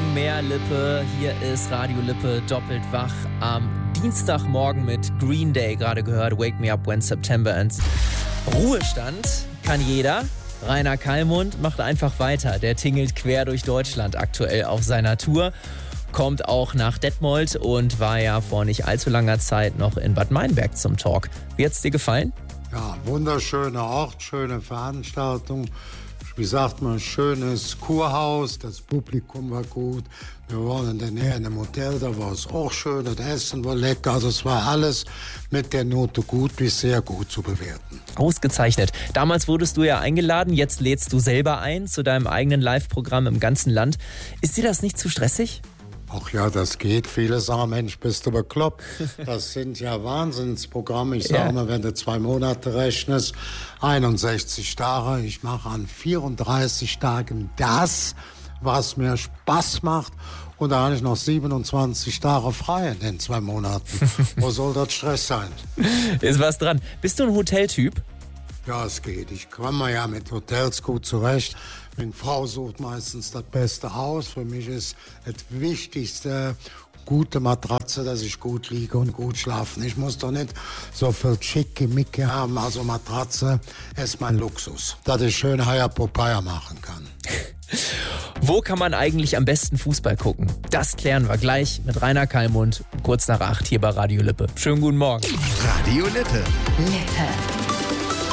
Morgen mehr Lippe. Hier ist Radio Lippe doppelt wach am Dienstagmorgen mit Green Day, gerade gehört, Wake Me Up When September Ends. Ruhestand kann jeder. Rainer Kallmund macht einfach weiter. Der tingelt quer durch Deutschland aktuell auf seiner Tour. Kommt auch nach Detmold und war ja vor nicht allzu langer Zeit noch in Bad Meinberg zum Talk. Wie hat's dir gefallen? Ja, wunderschöner Ort, schöne Veranstaltung. Wie sagt man, schönes Kurhaus, das Publikum war gut. Wir waren in der Nähe in einem Hotel, da war es auch schön, das Essen war lecker. Also es war alles mit der Note gut bis sehr gut zu bewerten. Ausgezeichnet. Damals wurdest du ja eingeladen, jetzt lädst du selber ein zu deinem eigenen Live-Programm im ganzen Land. Ist dir das nicht zu stressig? Ach ja, das geht. Viele sagen, Mensch, bist du bekloppt. Das sind ja Wahnsinnsprogramme. Ich sage mal, wenn du 2 Monate rechnest, 61 Tage. Ich mache an 34 Tagen das, was mir Spaß macht. Und da habe ich noch 27 Tage frei in den 2 Monaten. Wo soll das Stress sein? Ist was dran. Bist du ein Hoteltyp? Ja, es geht. Ich komme ja mit Hotels gut zurecht. Meine Frau sucht meistens das beste Haus. Für mich ist das Wichtigste gute Matratze, dass ich gut liege und gut schlafen. Ich muss doch nicht so viel Schickimicki haben. Also Matratze ist mein Luxus, dass ich schön Haya-Popeye machen kann. Wo kann man eigentlich am besten Fußball gucken? Das klären wir gleich mit Rainer Kallmund, kurz nach 8 hier bei Radio Lippe. Schönen guten Morgen. Radio Lippe. Lippe.